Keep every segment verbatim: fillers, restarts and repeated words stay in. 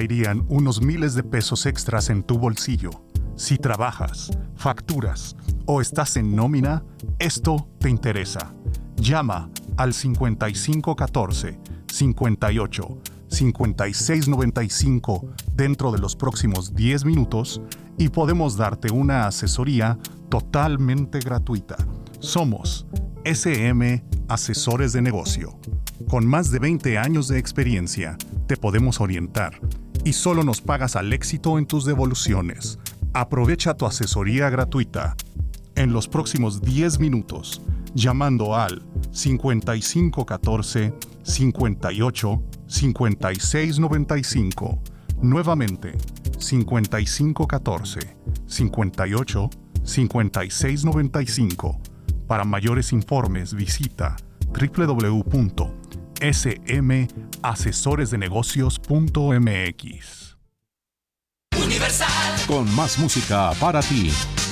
caerían unos miles de pesos extras en tu bolsillo. Si trabajas, facturas o estás en nómina, esto te interesa. Llama al cincuenta y cinco catorce, cincuenta y ocho, cincuenta y seis noventa y cinco dentro de los próximos diez minutos y podemos darte una asesoría totalmente gratuita. Somos S M Asesores de Negocio. Con más de veinte años de experiencia, te podemos orientar y solo nos pagas al éxito en tus devoluciones. Aprovecha tu asesoría gratuita en los próximos diez minutos llamando al cincuenta y cinco catorce, cincuenta y ocho, cincuenta y seis noventa y cinco. Nuevamente, cincuenta y cinco catorce, cincuenta y ocho, cincuenta y seis noventa y cinco. Para mayores informes visita doble u doble u doble u punto s m asesores de negocios punto m x. Universal. Con más música para ti.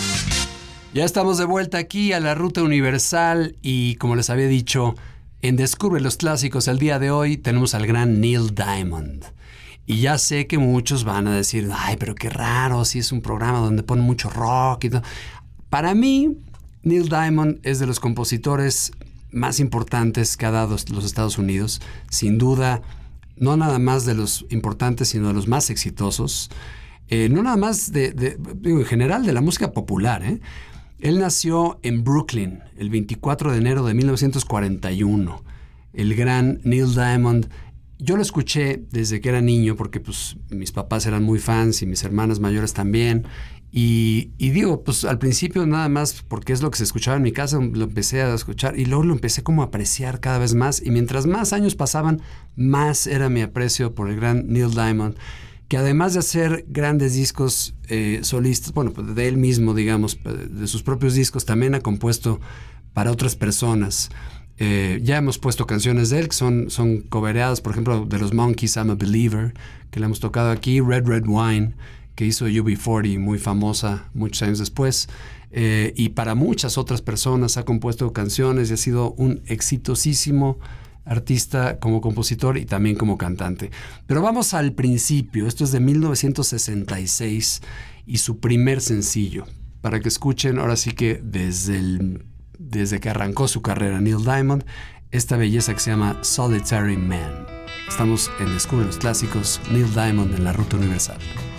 Ya estamos de vuelta aquí a la Ruta Universal y como les había dicho, en Descubre los Clásicos el día de hoy tenemos al gran Neil Diamond. Y ya sé que muchos van a decir, ay, pero qué raro, si es un programa donde ponen mucho rock y todo. Para mí, Neil Diamond es de los compositores más importantes que ha dado los Estados Unidos. Sin duda, no nada más de los importantes, sino de los más exitosos. Eh, no nada más de, de, digo, en general de la música popular, ¿eh? Él nació en Brooklyn el veinticuatro de enero de mil novecientos cuarenta y uno. El gran Neil Diamond. Yo lo escuché desde que era niño porque pues, mis papás eran muy fans y mis hermanas mayores también. Y, y digo, pues al principio nada más porque es lo que se escuchaba en mi casa, lo empecé a escuchar y luego lo empecé como a apreciar cada vez más. Y mientras más años pasaban, más era mi aprecio por el gran Neil Diamond, que además de hacer grandes discos eh, solistas, bueno, pues de él mismo, digamos, de sus propios discos, también ha compuesto para otras personas. Eh, ya hemos puesto canciones de él que son, son covereadas, por ejemplo, de los Monkees, I'm a Believer, que le hemos tocado aquí, Red Red Wine, que hizo U B cuarenta, muy famosa muchos años después, eh, y para muchas otras personas ha compuesto canciones y ha sido un exitosísimo artista como compositor y también como cantante. Pero vamos al principio. Esto es de mil novecientos sesenta y seis y su primer sencillo, para que escuchen ahora sí que desde, el, desde que arrancó su carrera Neil Diamond, esta belleza que se llama Solitary Man. Estamos en Descubre los Clásicos, Neil Diamond en la Ruta Universal.